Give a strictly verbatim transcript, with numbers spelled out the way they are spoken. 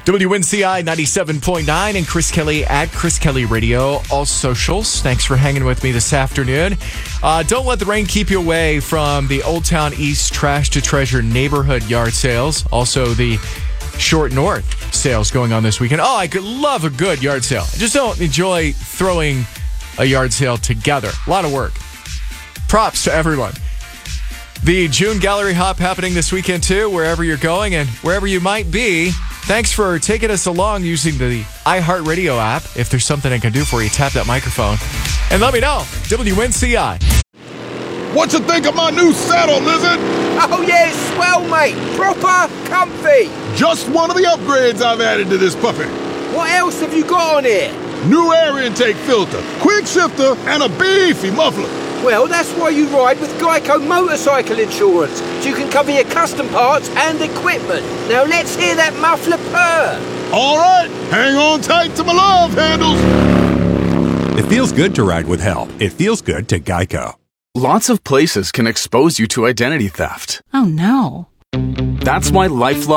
W N C I ninety-seven point nine and Chris Kelly at Chris Kelly Radio, all socials. Thanks for hanging with me this afternoon. Uh, don't let the rain keep you away from the Old Town East Trash to Treasure neighborhood yard sales. Also, the Short North sales going on this weekend. Oh, I could love a good yard sale. I just don't enjoy throwing a yard sale together. A lot of work. Props to everyone. The June Gallery Hop happening this weekend, too, wherever you're going and wherever you might be. Thanks for taking us along using the iHeartRadio app. If there's something I can do for you, tap that microphone and let me know. W N C I. What you think of my new saddle, Lizard? Oh, yeah, it's swell, mate. Proper comfy. Just one of the upgrades I've added to this puppy. What else have you got on here? New air intake filter, quick shifter, and a beefy muffler. Well, that's why you ride with Geico Motorcycle Insurance, so you can cover your custom parts and equipment. Now let's hear that muffler purr. All right, hang on tight to my love handles. It feels good to ride with help. It feels good to Geico. Lots of places can expose you to identity theft. Oh, no. That's why LifeLock